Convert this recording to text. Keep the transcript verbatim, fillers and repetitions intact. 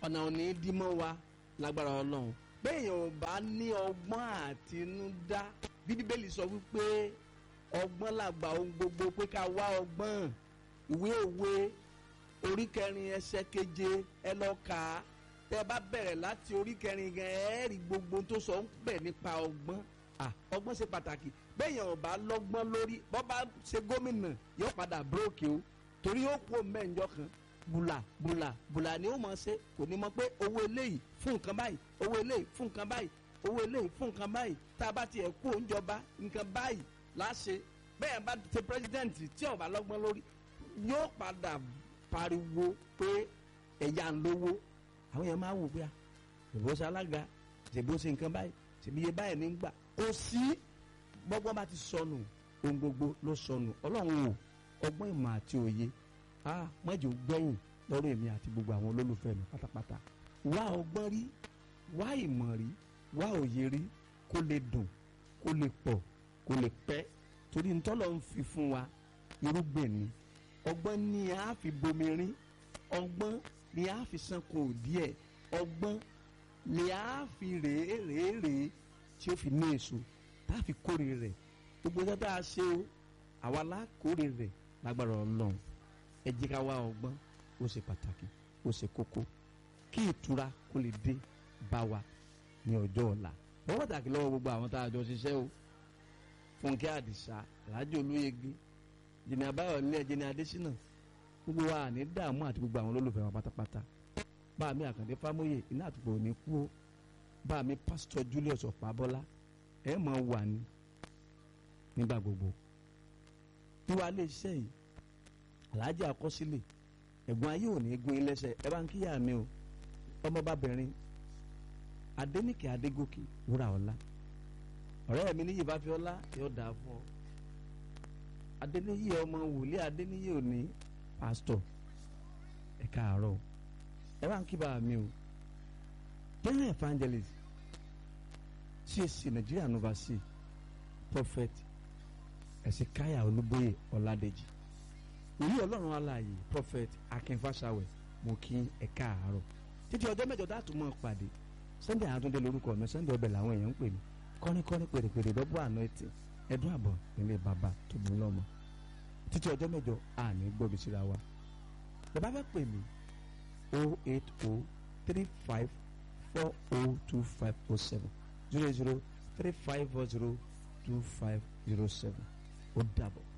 ọ̀nà òní dímọ́ wa lágbára ọlọ́run bẹ́ẹ̀yàn ò bá ní ọgbọ́n àtinúdá bí bíbélì sọ wípé ọgbọ́n làgbà ohun gbogbo pé ká wá ọgbọ́n ìwé òwe orí kẹrin ẹsẹ̀ keje ẹ lọ kà á tẹ́ bá bẹ̀rẹ̀ láti orí kẹrin gan ẹ rí gbogbo tó sọ ń pẹ̀ nípa ọgbọ́n ọgbọ́n ṣe pàtàkì bẹ́ẹ̀yàn ò bá lọ́gbọ́n lórí bọ́ bá ṣe gómìnà yóò padà búrókì o torí ó kú mẹ́ǹjọ kan bùlà bùlà bùlà ni ó mọ̀ ṣe kò ní mọ̀ pé owó eléyìí fún nǹkan báyìí owó eléyìí fún nǹkan báyìí owó eléyìí fún nǹkan báyìí tá a bá tiẹ̀ kú òǹjọba nǹkan báyìí láṣẹ bẹ́ẹ̀ bá ti pírẹsidẹ́ǹtì tí ó bá lọ́gbọ́n lórí yóò padà pariwo pé ẹ̀yà ń lówó àwọn yẹn máa wò pé ṣèbó ṣe alága ṣèbó ṣe nǹkan báyìí ṣèbí iye báyìí ní gbà kò sí gbọ́gbọ́n bá ti sọnù ohun gbogbo ló sọnù ọlọ́run o ọgbọ́n ìmọ̀ àti òye ah mọ́jọ gbẹ̀yìn lọ́rọ̀ èmi àti gbogbo àwọn olólùfẹ́ mi pátápátá wá ọgbọ́n rí wá ìmọ̀ rí wá òye rí kó lè dùn kó lè pọ̀ kó lè pẹ́ torí ntọ́lọ́ ń fi fún wa irúgbìn ni ọgbọ́n ni a fi bomi rí ọgbọ́n ni a fi sanko díẹ̀ ọgbọ́n ni a fi rèé rèé rèé tí ó fi ní èso tá a fi kórè rẹ̀ gbogbo ẹjọ́ tá a ṣe o àwa la kórè rẹ̀ lágbára ọlọ́run ẹ jẹ́ ká wá ọgbọ́n ó ṣe pàtàkì ó ṣe kókó kí ìtura kó lè dé bá wa ní ọjọ́ ọ̀la wọ́n pàtàkì lọ́wọ́ gbogbo àwọn tá a jọ ṣiṣẹ́ o Fúnkẹ́ Àdìsá Alhaji Olóyègbé Jìnnì Àbáyọ̀lé Jìnnì Adésínà gbogbo wa ní dààmú àti gbogbo àwọn olólùfẹ́ wa pátápátá bá mi Àkàndé Fámóyè iná àtùpọ̀ òní kú o bá mi Pásítọ̀ Julius Ọ̀pábọ́lá ẹ̀ máa wà ní nígbà gbogbo wíwá lè ṣe yìí Alhaji Àkọsílẹ̀ ẹ̀gbọ́n ayé ò ní gun ilẹ̀ṣẹ̀ ẹ bá ń kíyà mi o ọmọbabìnrin Adéníkẹ́ Adégòkè wúrà ọlá ọ̀rẹ́ mi níyì bá fi ọlá yóò dáa fún ọ Adéníyì ọmọ wòlíì Adéníyì ò ní pásítọ̀ ẹ káàárọ̀ ẹ bá ń kí bá mi o general evangelist C A C Nigeria Novasi prophet Ẹ̀sìnkáyà Olúbóyè Ọládèjì ìlú Ọlọ́run alààyè prophet Akin Fáṣàwẹ̀ mo kí ẹ káàárọ̀ títí ọjọ́ mẹ́jọ dátùn mọ́ pàdé Sunday Àtúndé lórúkọ mi Sunday ọbẹ̀ làwọn èèyàn ń pè mí kọ́nikọ́ni pèrèpèrè dọ́bọ̀ àná ẹtì ẹdún àbọ̀ nílé bàbá tó bí lọ́mọ títí ọjọ́ mẹ́jọ àní gbọ́bi síra wa bàbá fẹ́ pè mí oh eight oh three five four oh two five oh seven zero zero three five four zero two five zero seven ó dàbọ̀.